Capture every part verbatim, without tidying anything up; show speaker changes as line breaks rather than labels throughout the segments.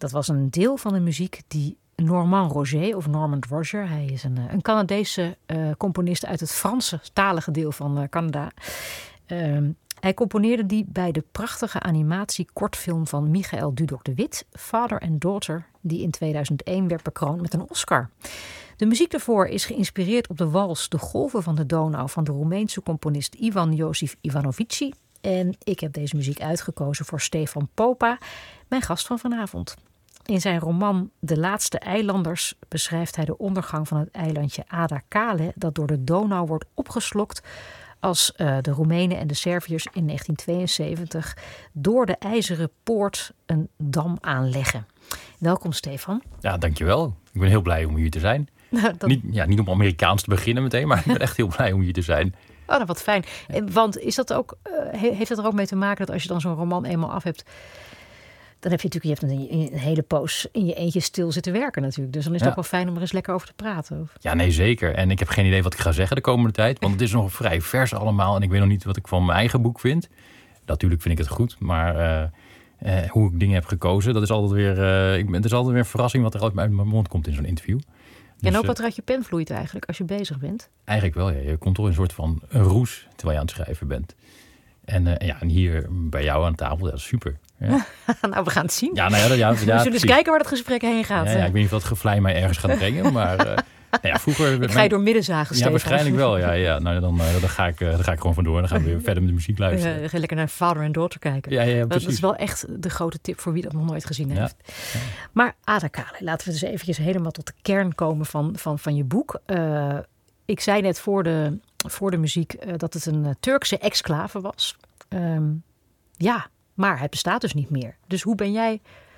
Dat was een deel van de muziek die Normand Roger, of Normand Roger, hij is een, een Canadese uh, componist uit het Franse-talige deel van uh, Canada. Uh, hij componeerde die bij de prachtige animatie-kortfilm van Michael Dudok de Wit, Father and Daughter, die in tweeduizend één werd bekroond met een Oscar. De muziek daarvoor is geïnspireerd op de wals De Golven van de Donau van de Roemeense componist Ivan Josif Ivanovici. En ik heb deze muziek uitgekozen voor Stefan Popa, mijn gast van vanavond. In zijn roman De Laatste Eilanders beschrijft hij de ondergang van het eilandje Ada Kale, dat door de Donau wordt opgeslokt als uh, de Roemenen en de Serviërs in negentien tweeënzeventig door de IJzeren Poort een dam aanleggen. Welkom, Stefan.
Ja, dankjewel. Ik ben heel blij om hier te zijn.
Nou, dat...
niet, ja, niet om Amerikaans te beginnen meteen, maar ik ben echt heel blij om hier te zijn.
Oh, nou, wat fijn. Want is dat ook, uh, heeft dat er ook mee te maken dat als je dan zo'n roman eenmaal af hebt, dan heb je natuurlijk, je hebt een, een hele poos in je eentje stil zitten werken natuurlijk. Dus dan is het ja. ook wel fijn om er eens lekker over te praten. Of?
Ja, nee, zeker. En ik heb geen idee wat ik ga zeggen de komende tijd. Want het is nog vrij vers allemaal. En ik weet nog niet wat ik van mijn eigen boek vind. Natuurlijk vind ik het goed. Maar uh, uh, hoe ik dingen heb gekozen, dat is altijd weer, uh, ik ben, het is altijd weer een verrassing wat er uit mijn mond komt in zo'n interview.
Dus, en ook wat er uit je pen vloeit eigenlijk als je bezig bent?
Eigenlijk wel, ja. Je komt toch in een soort van een roes terwijl je aan het schrijven bent. En, uh, ja, en hier bij jou aan tafel, dat is super. Ja.
Nou, we gaan het zien.
Ja, nou ja, dat, ja,
we zullen
ja,
eens kijken waar dat gesprek heen gaat.
Ja, ja, ik weet niet of dat gevlei mij ergens gaat brengen, maar uh, nou ja, vroeger...
Ik ga je door middenzagen, Stefan.
Ja, waarschijnlijk wel. Ja, ja. Nou, dan, uh, dan, ga ik, uh, dan ga ik gewoon vandoor en dan gaan we weer verder met de muziek luisteren.
Uh, ga lekker naar Father and Daughter kijken.
Ja, ja,
dat is wel echt de grote tip voor wie dat nog nooit gezien heeft. Ja. Ja. Maar Ada Kale, laten we dus eventjes helemaal tot de kern komen van, van, van je boek. Uh, ik zei net voor de, voor de muziek uh, dat het een uh, Turkse exclave was. Um, ja, maar het bestaat dus niet meer. Dus hoe ben jij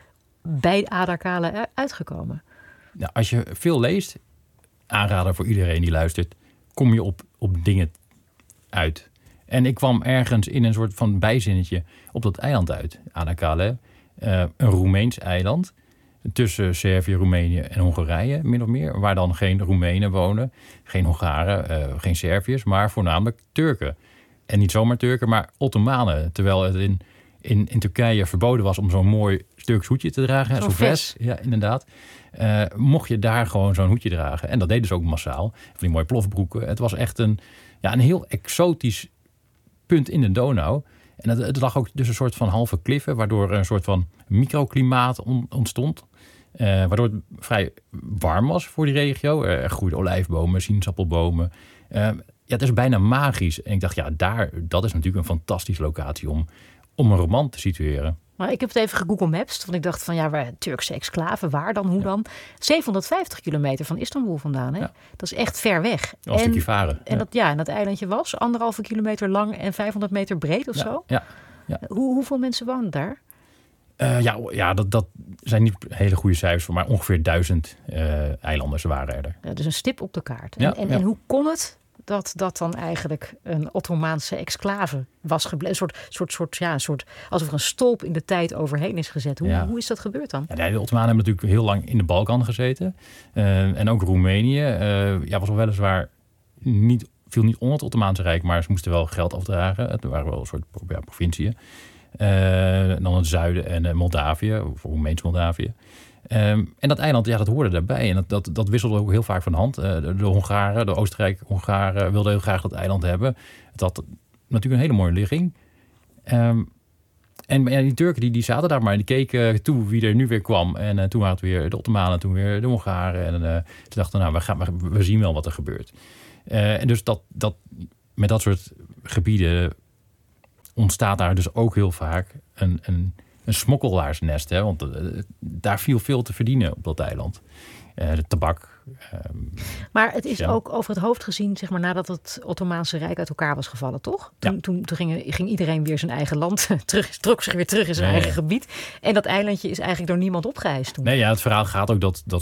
bij Ada Kale uitgekomen?
Nou, als je veel leest, aanrader voor iedereen die luistert, kom je op, op dingen uit. En ik kwam ergens in een soort van bijzinnetje op dat eiland uit, Ada Kale. Uh, een Roemeens eiland tussen Servië, Roemenië en Hongarije, min of meer. Waar dan geen Roemenen wonen, geen Hongaren, uh, geen Serviërs, maar voornamelijk Turken. En niet zomaar Turken, maar Ottomanen. Terwijl het in, in, in Turkije verboden was om zo'n mooi Turks hoedje te dragen. Zo'n vest. Ja, inderdaad. Uh, mocht je daar gewoon zo'n hoedje dragen. En dat deden ze ook massaal. Van die mooie plofbroeken. Het was echt een, ja, een heel exotisch punt in de Donau. En het, het lag ook dus een soort van halve kliffen, waardoor er een soort van microklimaat on, ontstond. Uh, waardoor het vrij warm was voor die regio. Er groeiden olijfbomen, sinaasappelbomen. Uh, Ja, het is bijna magisch. En ik dacht, ja, daar, dat is natuurlijk een fantastische locatie om, om een roman te situeren.
Maar ik heb het even gegoogeld maps. Want ik dacht van, ja, waar Turkse exclave, waar dan, hoe ja. dan? zevenhonderdvijftig kilometer van Istanbul vandaan. Hè? Ja. Dat is echt ver weg.
Een en, stukje varen.
En, ja. Dat, ja, en dat eilandje was anderhalve kilometer lang en vijfhonderd meter breed of
ja.
zo.
Ja. Ja.
Hoe, hoeveel mensen wonen daar?
Uh, ja, ja dat, dat zijn niet hele goede cijfers, maar ongeveer duizend uh, eilanders waren er.
Ja, dus een stip op de kaart. En,
ja,
en,
ja.
en hoe kon het dat dat dan eigenlijk een Ottomaanse exclave was gebleven? Een soort, soort, soort, ja, een soort, alsof er een stolp in de tijd overheen is gezet. Hoe, ja. hoe is dat gebeurd dan?
Ja, de Ottomanen hebben natuurlijk heel lang in de Balkan gezeten. Uh, en ook Roemenië. Uh, ja, was wel weliswaar niet, viel niet onder het Ottomaanse Rijk, maar ze moesten wel geld afdragen. Het waren wel een soort ja, provinciën. Uh, en dan het zuiden en uh, Moldavië, of Roemeens Moldavië. Um, en dat eiland, ja, dat hoorde daarbij. En dat, dat, dat wisselde ook heel vaak van hand. Uh, de, de Hongaren, de Oostenrijk-Hongaren wilden heel graag dat eiland hebben. Het had natuurlijk een hele mooie ligging. Um, en ja, die Turken die, die zaten daar maar. Die keken toe wie er nu weer kwam. En uh, toen waren het weer de Ottomanen, toen weer de Hongaren. En uh, ze dachten, nou, we, gaan, we, we zien wel wat er gebeurt. Uh, en dus dat, dat, met dat soort gebieden ontstaat daar dus ook heel vaak een... een Een smokkelaarsnest, hè? Want uh, daar viel veel te verdienen op dat eiland. Uh, de tabak. Um,
maar het is
ja.
ook over het hoofd gezien, zeg maar, nadat het Ottomaanse Rijk uit elkaar was gevallen, toch? Toen,
ja.
toen, toen ging, ging iedereen weer zijn eigen land terug, trok zich weer terug in zijn
nee,
eigen
ja.
gebied. En dat eilandje is eigenlijk door niemand opgeëist toen.
Nee, ja, het verhaal gaat ook dat, dat